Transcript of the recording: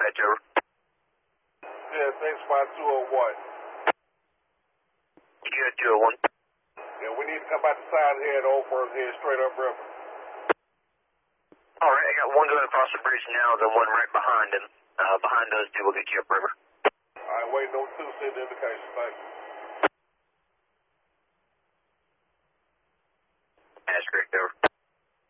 dispatch, over. Yeah, thanks, 5201. You got 201. Yeah, we need to come out the side head over and head straight up river. All right, I got one going across the bridge now, then one right behind him. Behind those two, we'll get you upriver. All right, wait, no two, send the indication. Thank you. That's correct, over.